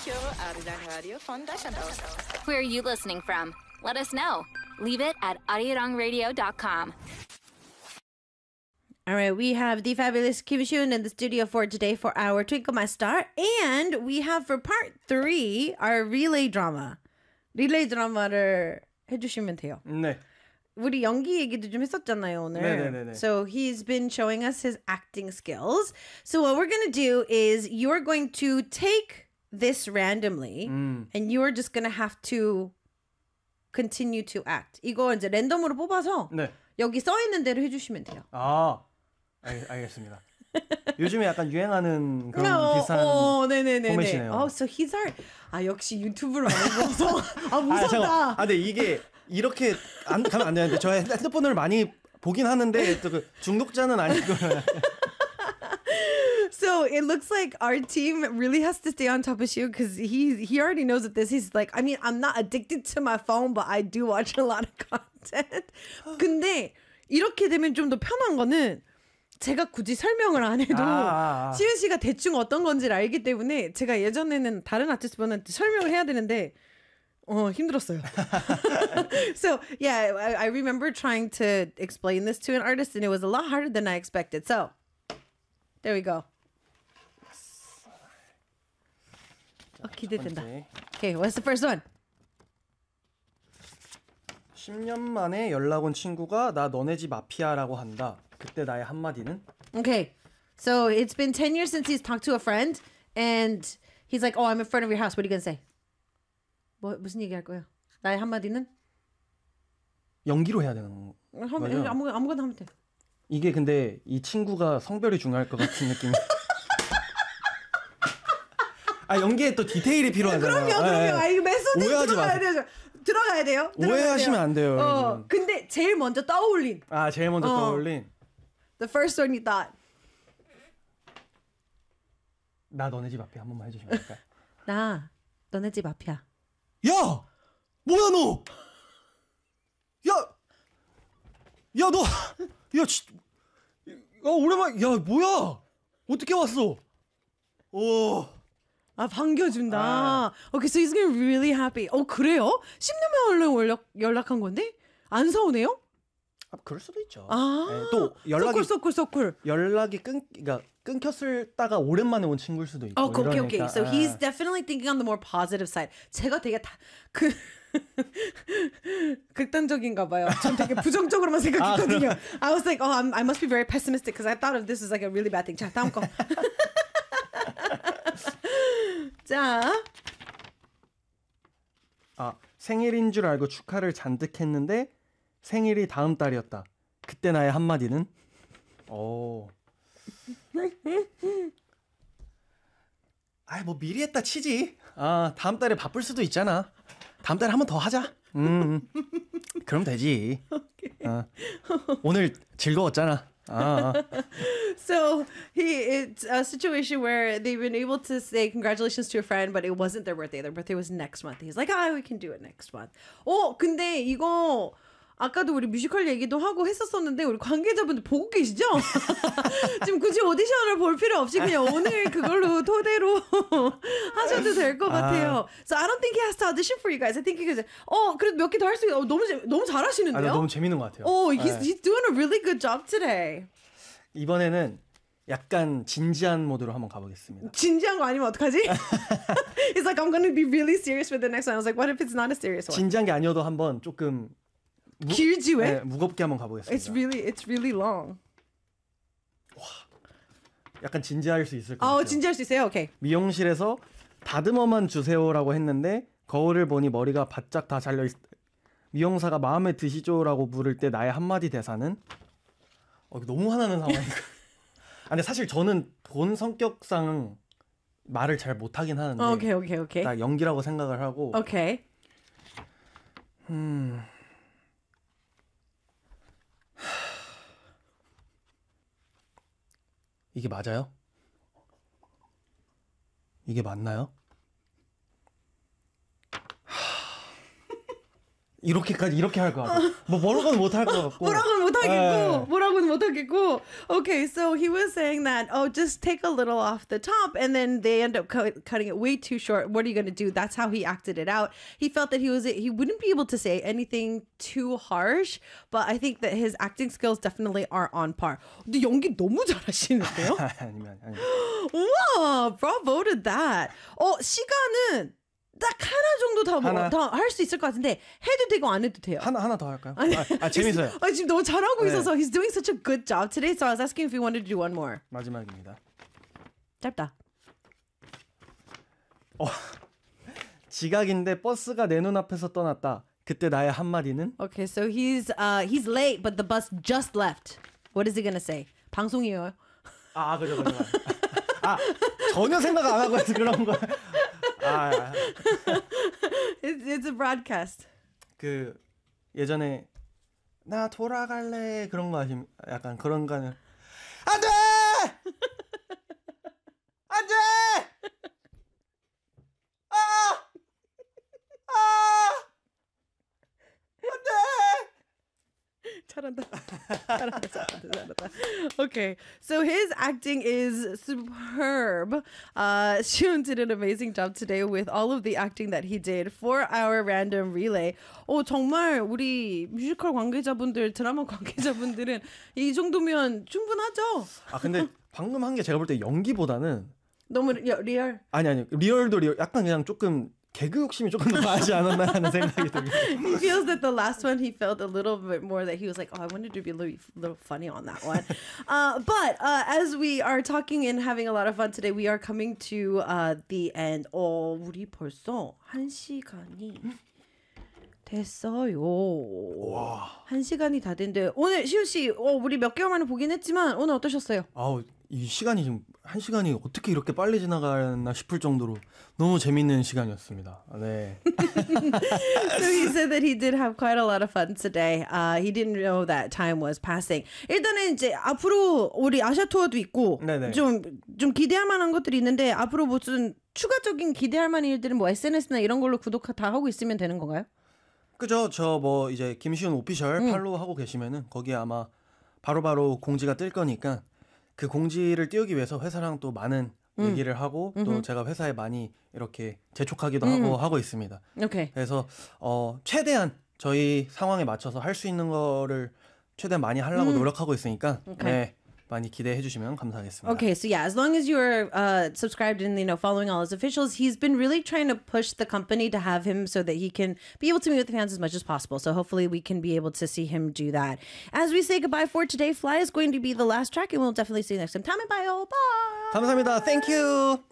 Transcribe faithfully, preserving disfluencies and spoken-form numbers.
Quiero Arirang Radio Foundation. Where are you listening from? Let us know. Leave it at arirang dot com. All right, we have the fabulous Kim Shun in the studio for today for our Twinkle My Star. And we have for part three, our relay drama. 릴레이 드라마를 해주시면 돼요. 네. 우리 연기 얘기도 좀 했었잖아요, 오늘. 네네네. So he's been showing us his acting skills. So what we're going to do is you're going to take this randomly 음. and you're just going to have to continue to act. 이거 이제 랜덤으로 뽑아서 네. 여기 써 있는 대로 해주시면 돼요. 아, 알, 알겠습니다. 요즘에 약간 유행하는 그런 어, 비슷한 어, 네네네네. 포맷이네요. Oh, so he's our... 아, 역시 유튜브를 많이 봐서. 아, 무섭다. 아, 잠깐. 아, 근데 이게 이렇게 안, 가면 안 되는데 저 핸드폰을 많이 보긴 하는데 또 그 중독자는 아니고. So it looks like our team really has to stay on top of Shu because he he already knows that this. He's like, I mean, I'm not addicted to my phone, but I do watch a lot of content. 근데 이렇게 되면 좀 더 편한 거는 제가 굳이 설명을 안 해도 아, 아. 시은 씨가 대충 어떤 건지를 알기 때문에 제가 예전에는 다른 아티스트분한테 설명을 해야 되는데 어 힘들었어요. So yeah, I, I remember trying to explain this to an artist and it was a lot harder than I expected. So there we go. 어, 기대된다. Okay, what's the first one? 십 년 만에 연락 온 친구가 나 너네 집 마피아라고 한다. 그때 나의 한마디는? Okay, so it's been ten years since he's talked to a friend and he's like, oh, I'm in front of your house. What are you going to say? 뭐, 무슨 얘기 할 거예요? 나의 한마디는? 연기로 해야 되는 하면, 아무, 아무거나 하면 돼. 이게 근데 이 친구가 성별이 중요할 것 같은 느낌이. 아, 연기에 또 디테일이 필요하잖아요. 그럼요, 그럼요. 아, 이거 메소드 오해하지 들어가야 마세요. 돼요. 들어가야 돼요. 들어가야 오해하시면 돼요. 안 돼요. 어, 근데 제일 먼저 떠올린. 아, 제일 먼저 어. 떠올린. The first one you thought. 나 너네 집 앞에 한 번만 해주시면 안 될까요? 나 너네 집 앞이야. 야! 뭐야 너! 야! 야 너! 야, 지, 야 오랜만. 야 뭐야? 어떻게 왔어? 오. 아 반겨준다. 아. Okay, so he's gonna be really happy. 어 그래요? 십 년 만에 연락 연락한 건데 안 서운해요? 아, 그럴 수도 있죠. 아, 네, 또 연락이 소쿨 소쿨 소쿨. 연락이 끊 그러니까 끊겼을다가 오랜만에 온 친구일 수도 있고. 어, 오케이 이러니까. 오케이. So 아. he's definitely thinking on the more positive side. 제가 되게 다그 극단적인가 봐요. 전 되게 부정적으로만 생각했거든요. 아, I was like, oh, I'm, I must be very pessimistic because I thought of this as like a really bad thing. 자, 다음 거. 자, 아, 생일인 줄 알고 축하를 잔뜩 했는데 생일이 다음 달이었다. 그때 나의 한마디는? 오. 아이 뭐 미리 했다 치지. 아, 다음 달에 바쁠 수도 있잖아. 다음 달에 한 번 더 하자. 음. 그럼 되지. 어. 오늘 즐거웠잖아. 아. so he it's a situation where they've been able to say congratulations to a friend, but it wasn't their birthday. Their birthday was next month. He's like, ah, we can do it next month. 어, 근데 이거 아까도 우리 뮤지컬 얘기도 하고 했었었는데 우리 관계자분들 보고 계시죠? 지금 굳이 오디션을 볼 필요 없이 그냥 오늘 그걸로 토대로 하셔도 될 것 같아요. So I don't think he has to audition for you guys. I think he could. 어, 그래도 몇 개 더 할 수 있어. 어, 너무 재- 너무 잘하시는데요? 아, 너무 재밌는 것 같아요. 어, he's 네. he's doing a really good job today. 이번에는 약간 진지한 모드로 한번 가보겠습니다. 진지한 거 아니면 어떡하지? He's like, I'm gonna be really serious with the next one. I was like, what if it's not a serious one? 진지한 게 아니어도 한번 조금 무, 길지 왜? 네, 무겁게 한번 가보겠습니다. It's really, it's really long. 약간 진지할 수 있을 것 어, 같아요. 진지할 수 있어요? 오케이. 미용실에서 다듬어만 주세요라고 했는데 거울을 보니 머리가 바짝 다 잘려 있... 미용사가 마음에 드시죠라고 물을 때 나의 한마디 대사는? 어, 이거 너무 화나는 상황이니까. 아, 근데 사실 저는 본 성격상 말을 잘 못하긴 하는데 오케이, 오케이, 오케이. 딱 연기라고 생각을 하고 오케이. 음... 이게 맞아요? 이게 맞나요? 이렇게까지 이렇게 할 것 같고 뭐 뭐라고는 못 할 것 같고 뭐라고는 못하겠고 예. 뭐라고는 못하겠고. Okay, so he was saying that, oh, just take a little off the top, and then they end up cut, cutting it way too short. What are you going to do? That's how he acted it out. He felt that he was he wouldn't be able to say anything too harsh, but I think that his acting skills definitely are on par. 근데 연기 너무 잘하시는데요? 아니면 아니. 우와, bravo to that. 어, 시간은 딱 하나 정도 하나? 더할 수 있을 것 같은데 해도 되고 안 해도 돼요. 하나 하나 더 할까요? 아, 아 재밌어요. 아, 지금 너무 잘하고 네. 있어서 he's doing such a good job today. So I was asking if he wanted to do one more. 마지막입니다. 짧다. 어, 지각인데 버스가 내 눈앞에서 떠났다. 그때 나의 한마디는 Okay, so he's uh he's late, but the bus just left. What is he gonna say? 방송이에요. 아 그죠 그죠. 아 전혀 생각 안 하고 해서 그런 거. 아, It's, it's a broadcast. 그 예전에 나 돌아갈래 그런 거 아심 약간 그런 거는 안돼 안돼 아 아 안돼 잘한다. 잘한다. 잘한다. 잘한다. Okay, so his acting is superb. Uh, Shun did an amazing job today with all of the acting that he did for our random relay. 어, 정말 우리 뮤지컬 관계자분들, 드라마 관계자분들은 이 정도면 충분하죠? 아 근데 방금 한 게 제가 볼 때 연기보다는 너무 리, 리얼. 아니 아니 리얼도 리얼 약간 그냥 조금 개그 욕심이 조금 더 나지 않았나 하는 생각이 듭니다. He feels that the last one he felt a little bit more that he was like, oh, I wanted to be a little, little funny on that one. uh, but uh, as we are talking and having a lot of fun today, we are coming to uh, the end. 어, 우리 벌써 한 시간이 됐어요. 한 시간이 다 됐는데 오늘 시우 씨, 어, 우리 몇 개월 만에 보긴 했지만 오늘 어떠셨어요? 아우 이 시간이 지금 한 시간이 어떻게 이렇게 빨리 지나가나 싶을 정도로 너무 재밌는 시간이었습니다. 네. So he said that he did have quite a lot of fun today. Uh, he didn't know that time was passing. 일단은 이제 앞으로 우리 아시아 투어도 있고 네네. 좀, 좀 기대할 만한 것들이 있는데 앞으로 무슨 추가적인 기대할 만한 일들은 뭐 에스엔에스나 이런 걸로 구독 다 하고 있으면 되는 건가요? 그죠? 저 뭐 이제 김시훈 오피셜 음. 팔로우 하고 계시면은 거기에 아마 바로바로 공지가 뜰 거니까 그 공지를 띄우기 위해서 회사랑 또 많은 음. 얘기를 하고 또 음흠. 제가 회사에 많이 이렇게 재촉하기도 음. 하고 하고 있습니다. Okay. 그래서 어 최대한 저희 상황에 맞춰서 할 수 있는 거를 최대한 많이 하려고 음. 노력하고 있으니까 오케이. 네, 많이 기대해 주시면 감사하겠습니다. Okay, so yeah, as long as you're uh, subscribed and you know following all his officials, he's been really trying to push the company to have him so that he can be able to meet with the fans as much as possible. So hopefully we can be able to see him do that. As we say goodbye for today, Fly is going to be the last track, and we'll definitely see you next time. 다음에 봐요. Bye. 감사합니다. Thank you.